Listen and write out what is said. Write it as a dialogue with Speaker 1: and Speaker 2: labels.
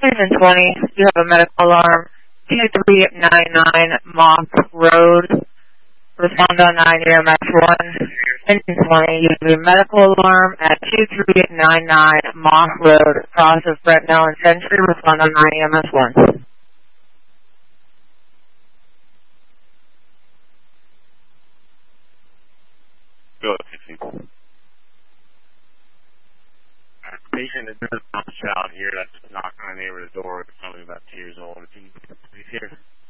Speaker 1: Engine 20, you have a medical alarm, 2399 Mock Road, respond on 9 EMS 1. Engine 20, you have a medical alarm at 2399 Mock Road, cross of Brentnell and Century, respond on 9 EMS 1.
Speaker 2: Go ahead, patient is a child here that's knocking on the neighbor's door, probably about 2 years old. If he's here.